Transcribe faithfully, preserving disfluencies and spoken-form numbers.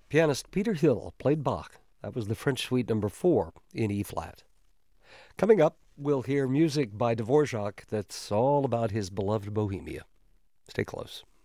Pianist Peter Hill played Bach. That was the French Suite number four in E-flat. Coming up, we'll hear music by Dvorak that's all about his beloved Bohemia. Stay close.